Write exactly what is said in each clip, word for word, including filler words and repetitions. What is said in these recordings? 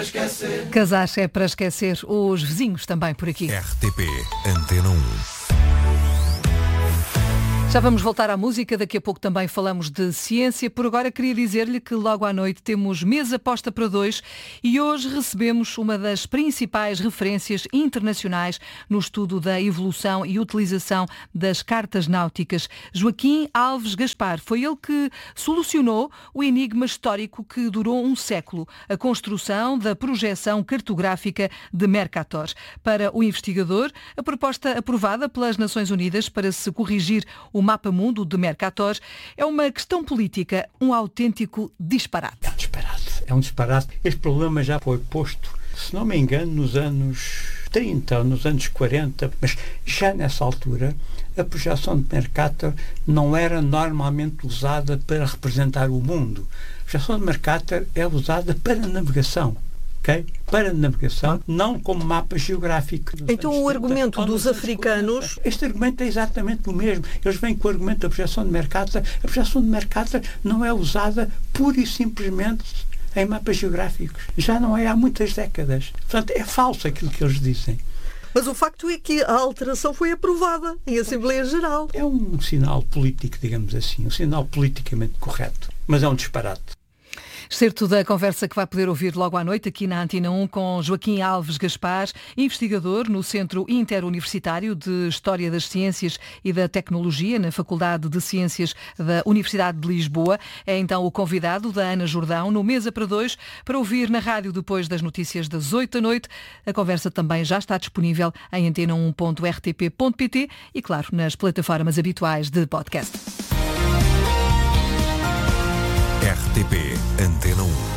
esquecer. Casais é para esquecer. Os vizinhos também por aqui. R T P Antena um. Já vamos voltar à música, daqui a pouco também falamos de ciência. Por agora queria dizer-lhe que logo à noite temos mesa posta para dois e hoje recebemos uma das principais referências internacionais no estudo da evolução e utilização das cartas náuticas. Joaquim Alves Gaspar, foi ele que solucionou o enigma histórico que durou um século, a construção da projeção cartográfica de Mercator. Para o investigador, a proposta aprovada pelas Nações Unidas para se corrigir o O mapa-mundo de Mercator é uma questão política, um autêntico disparate. É um disparate, é um disparate. Este problema já foi posto, se não me engano, nos anos trinta, nos anos quarenta, mas já nessa altura a projeção de Mercator não era normalmente usada para representar o mundo. A projeção de Mercator é usada para navegação. Okay? Para navegação, não como mapa geográfico. Então o argumento dos africanos... Este argumento é exatamente o mesmo. Eles vêm com o argumento da projeção de Mercator. A projeção de Mercator não é usada pura e simplesmente em mapas geográficos. Já não é há muitas décadas. Portanto, é falso aquilo que eles dizem. Mas o facto é que a alteração foi aprovada em Assembleia Geral. É um sinal político, digamos assim. Um sinal politicamente correto. Mas é um disparate. Excerto da conversa que vai poder ouvir logo à noite aqui na Antena um com Joaquim Alves Gaspar, investigador no Centro Interuniversitário de História das Ciências e da Tecnologia, na Faculdade de Ciências da Universidade de Lisboa. É então o convidado da Ana Jordão no Mesa para Dois para ouvir na rádio depois das notícias das oito da noite. A conversa também já está disponível em antena um ponto r t p ponto p t e, claro, nas plataformas habituais de podcast. R T P Antena um.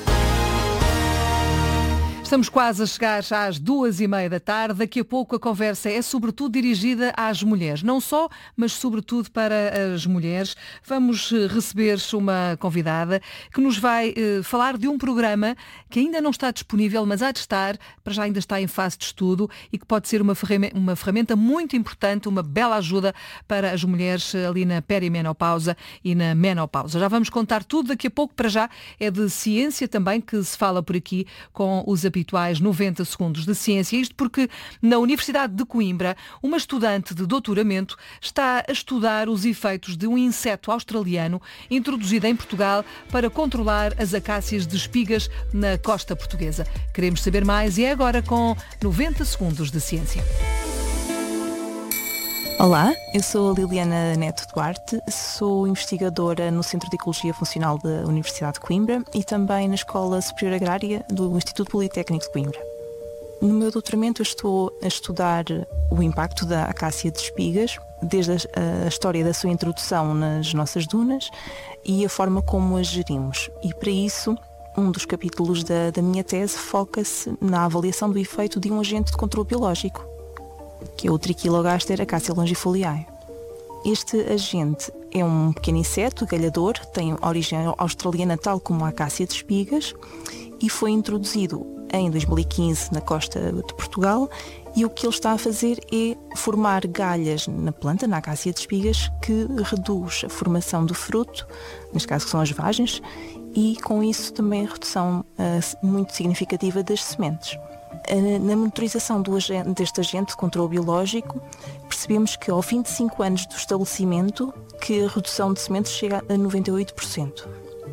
Estamos quase a chegar às duas e meia da tarde. Daqui a pouco a conversa é sobretudo dirigida às mulheres. Não só, mas sobretudo para as mulheres. Vamos receber uma convidada que nos vai eh, falar de um programa que ainda não está disponível, mas há de estar, para já ainda está em fase de estudo e que pode ser uma ferramenta, uma ferramenta muito importante, uma bela ajuda para as mulheres ali na perimenopausa e na menopausa. Já vamos contar tudo daqui a pouco. Para já é de ciência também que se fala por aqui com os habituais noventa segundos de ciência. Isto porque na Universidade de Coimbra uma estudante de doutoramento está a estudar os efeitos de um inseto australiano introduzido em Portugal para controlar as acácias de espigas na costa portuguesa. Queremos saber mais e é agora com noventa segundos de ciência. Olá, eu sou a Liliana Neto Duarte, sou investigadora no Centro de Ecologia Funcional da Universidade de Coimbra e também na Escola Superior Agrária do Instituto Politécnico de Coimbra. No meu doutoramento eu estou a estudar o impacto da acácia de espigas, desde a, a história da sua introdução nas nossas dunas e a forma como a gerimos. E para isso, um dos capítulos da, da minha tese foca-se na avaliação do efeito de um agente de controle biológico, que é o Trichilogaster acácia longifoliae. Este agente é um pequeno inseto galhador, tem origem australiana tal como a acácia de espigas e foi introduzido em dois mil e quinze na costa de Portugal e o que ele está a fazer é formar galhas na planta, na acácia de espigas, que reduz a formação do fruto, neste caso que são as vagens, e com isso também a redução uh, muito significativa das sementes. Na monitorização do agente, deste agente de controle biológico, percebemos que ao fim de cinco anos do estabelecimento, que a redução de sementes chega a noventa e oito por cento.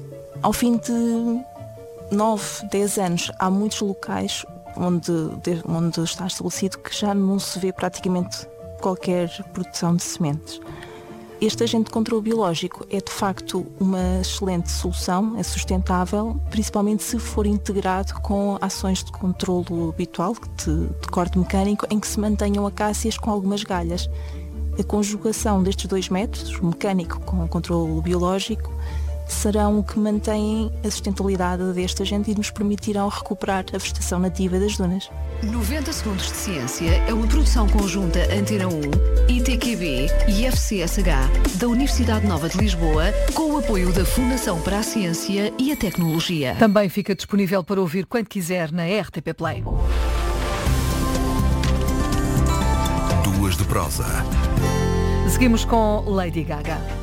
Ao fim de nove, dez anos, há muitos locais onde, onde está estabelecido que já não se vê praticamente qualquer produção de sementes. Este agente de controle biológico é de facto uma excelente solução, é sustentável, principalmente se for integrado com ações de controle habitual, de, de corte mecânico, em que se mantenham acácias com algumas galhas. A conjugação destes dois métodos, o mecânico com o controle biológico, serão o que mantêm a sustentabilidade deste agente e nos permitirão recuperar a vegetação nativa das dunas. noventa segundos de ciência é uma produção conjunta Antena um, I T Q B e F C S H da Universidade Nova de Lisboa, com o apoio da Fundação para a Ciência e a Tecnologia. Também fica disponível para ouvir quando quiser na R T P Play. Duas de prosa. Seguimos com Lady Gaga.